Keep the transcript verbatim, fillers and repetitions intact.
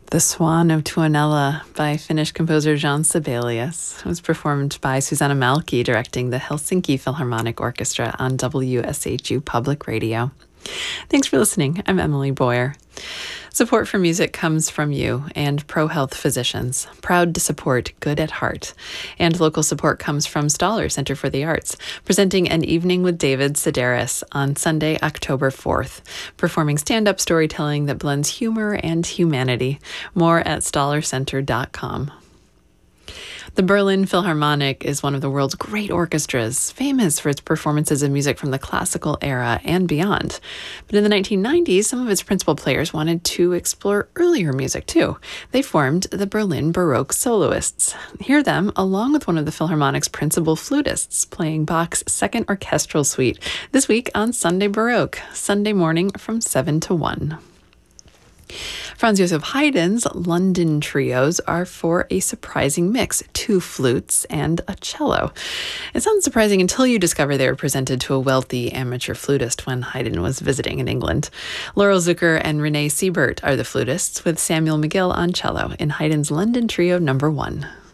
The Swan of Tuonela by Finnish composer Jean Sibelius was performed by Susanna Malki, directing the Helsinki Philharmonic Orchestra on W S H U Public Radio. Thanks for listening. I'm Emily Boyer. Support for music comes from you and ProHealth Physicians, proud to support Good at Heart. And local support comes from Stoller Center for the Arts, presenting An Evening with David Sedaris on Sunday, October fourth, performing stand-up storytelling that blends humor and humanity. More at stoller center dot com. The Berlin Philharmonic is one of the world's great orchestras, famous for its performances of music from the classical era and beyond. But in the nineteen nineties, some of its principal players wanted to explore earlier music too. They formed the Berlin Baroque Soloists. Hear them along with one of the Philharmonic's principal flutists playing Bach's Second Orchestral Suite this week on Sunday Baroque, Sunday morning from seven to one. Franz Joseph Haydn's London trios are for a surprising mix, two flutes and a cello. It sounds surprising until you discover they were presented to a wealthy amateur flutist when Haydn was visiting in England. Laurel Zucker and Renee Siebert are the flutists, with Samuel McGill on cello in Haydn's London Trio number one.